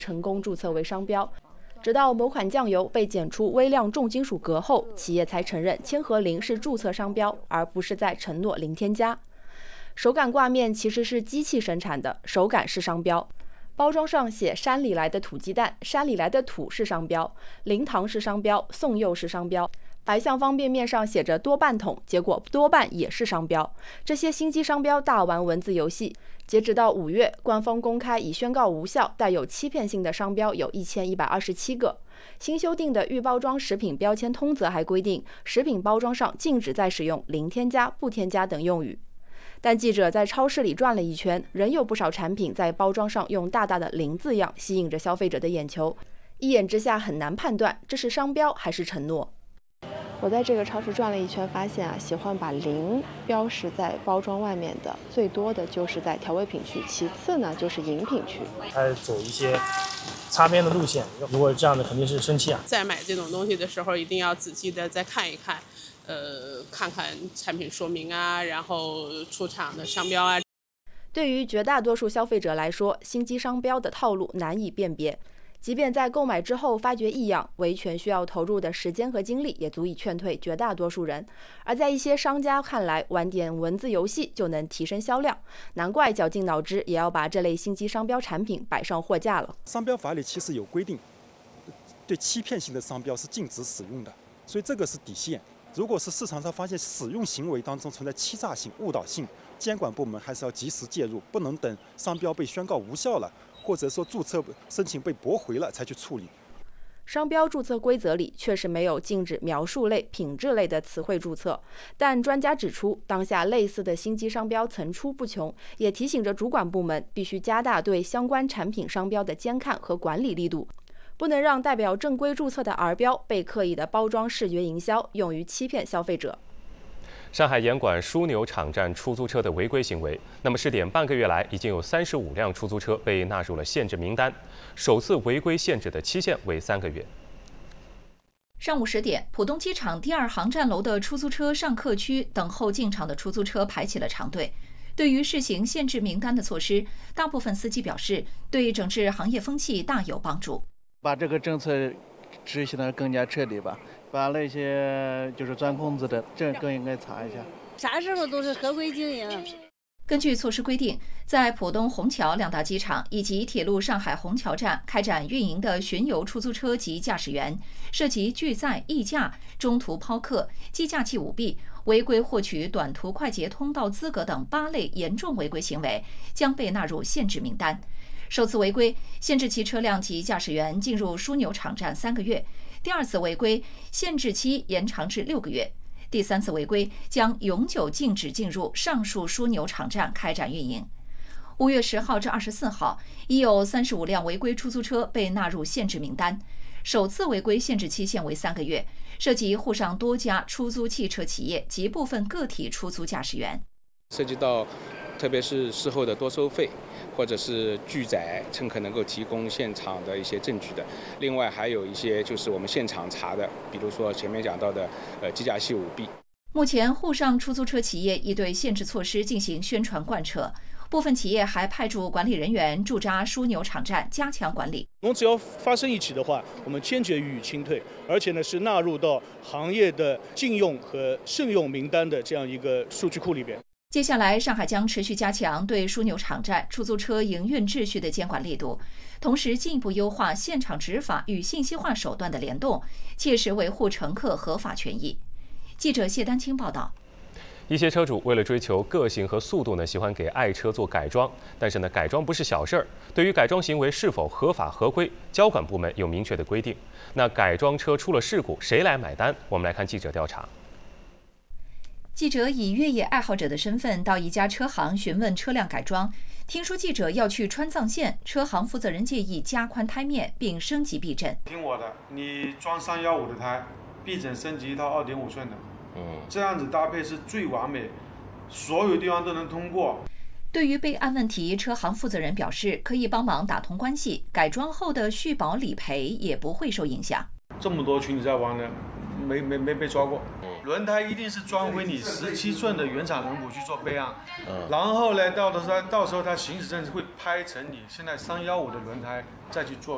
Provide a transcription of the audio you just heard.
成功注册为商标。直到某款酱油被检出微量重金属镉后，企业才承认千和零是注册商标，而不是在承诺零添加。手擀挂面其实是机器生产的，手擀是商标。包装上写山里来的土鸡蛋，山里来的土是商标，零糖是商标，送柚是商标。白象方便面上写着多半桶，结果多半也是商标。这些心机商标大玩文字游戏。截止到5月，官方公开已宣告无效、带有欺骗性的商标有1127个。新修订的预包装食品标签通则还规定，食品包装上禁止再使用零添加、不添加等用语。但记者在超市里转了一圈，仍有不少产品在包装上用大大的零字样，吸引着消费者的眼球。一眼之下很难判断这是商标还是承诺。我在这个超市转了一圈，发现喜欢把零标识在包装外面的，最多的就是在调味品区，其次呢就是饮品区。 它走一些擦边的路线，如果这样的肯定是生气啊。 在买这种东西的时候，一定要仔细的再看一看，看看产品说明啊，然后出厂的商标啊。 对于绝大多数消费者来说，心机商标的套路难以辨别。即便在购买之后发觉异样，维权需要投入的时间和精力也足以劝退绝大多数人。而在一些商家看来，玩点文字游戏就能提升销量，难怪绞尽脑汁也要把这类心机商标产品摆上货架了。 商标法里其实有规定，对欺骗性的商标是禁止使用的，所以这个是底线。如果是市场上发现使用行为当中存在欺诈性、误导性，监管部门还是要及时介入，不能等商标被宣告无效了，或者说注册申请被驳回了才去处理。 商标注册规则里确实没有禁止描述类、品质类的词汇注册，但专家指出，当下类似的心机商标层出不穷，也提醒着主管部门必须加大对相关产品商标的监看和管理力度，不能让代表正规注册的儿标被刻意的包装视觉营销，用于欺骗消费者。 上海严管枢纽场站出租车的违规行为，那么试点半个月来，已经有35辆出租车被纳入了限制名单，首次违规限制的期限为3个月。 上午10点，浦东机场第2航站楼的出租车上客区等候进场的出租车排起了长队。对于试行限制名单的措施，大部分司机表示，对整治行业风气大有帮助。 把这个政策执行得更加彻底吧，把那些就是钻空子的，这更应该查一下。 啥时候都是合规经营。 根据措施规定，在浦东虹桥2大机场以及铁路上海虹桥站开展运营的巡游出租车及驾驶员，涉及拒载、溢价、中途抛客、计价器舞弊、违规获取短途快捷通道资格等8类严重违规行为，将被纳入限制名单。首次违规，限制其车辆及驾驶员进入枢纽场站3个月；第2次违规，限制期延长至6个月；第3次违规，将永久禁止进入上述枢纽场站开展运营。5月10号至24号，已有35辆违规出租车被纳入限制名单，首次违规限制期限为3个月，涉及沪上多家出租汽车企业及部分个体出租驾驶员。 涉及到特别是事后的多收费，或者是拒载乘客能够提供现场的一些证据的。另外还有一些就是我们现场查的，比如说前面讲到的计价器舞弊。 目前沪上出租车企业已对限制措施进行宣传贯彻，部分企业还派驻管理人员驻扎枢纽场站，加强管理。 我们只要发生一起的话，我们坚决予以清退，而且呢是纳入到行业的禁用和慎用名单的这样一个数据库里边。 接下来，上海将持续加强对枢纽场站出租车营运秩序的监管力度，同时进一步优化现场执法与信息化手段的联动，切实维护乘客合法权益。记者谢丹青报道。 一些车主为了追求个性和速度呢，喜欢给爱车做改装，但是呢，改装不是小事儿。对于改装行为是否合法合规，交管部门有明确的规定。那改装车出了事故，谁来买单？我们来看记者调查。 记者以越野爱好者的身份到一家车行询问车辆改装，听说记者要去川藏线，车行负责人建议加宽胎面并升级避震。 听我的，你装315的胎，避震升级一套2.5寸的，这样子搭配是最完美，所有地方都能通过。 对于备案问题，车行负责人表示可以帮忙打通关系，改装后的续保理赔也不会受影响。 这么多群里在玩的，没被抓过。轮胎一定是装回你17寸的原厂轮毂去做备案，然后呢，到时候它行驶证会拍成你现在315的轮胎再去做